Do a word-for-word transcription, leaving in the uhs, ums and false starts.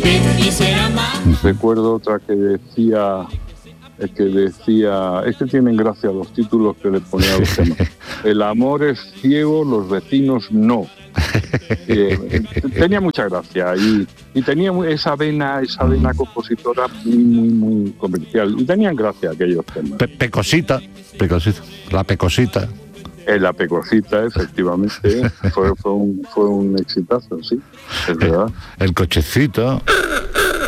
Recuerdo otra que decía, es que decía, es que tienen gracia los títulos que le ponía a los temas. El amor es ciego, los vecinos no. Eh, tenía mucha gracia y, y tenía esa vena, esa vena compositora muy, muy, muy comercial. Y tenían gracia aquellos temas. Pe- pecosita, pecosita, la pecosita. Eh, la pecosita, efectivamente, fue, fue, un, fue un exitazo, sí, es verdad. El, el cochecito.